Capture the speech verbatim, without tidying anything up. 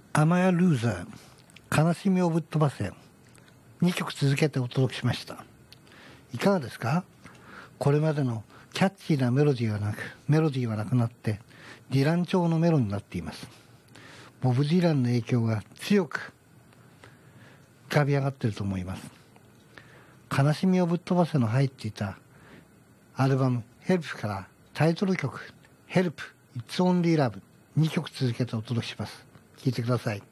アマヤルーザー、悲しみをぶっ飛ばせ、にきょく続けてお届けしました。いかがですか？これまでのキャッチーなメロディーはなくメロディーはなくなってディラン調のメロになっています。ボブ・ディランの影響が強く浮かび上がっていると思います。悲しみをぶっ飛ばせの入っていたアルバムヘルプからタイトル曲ヘルプ It's Only Love にきょく続けてお届けします。聴いてください。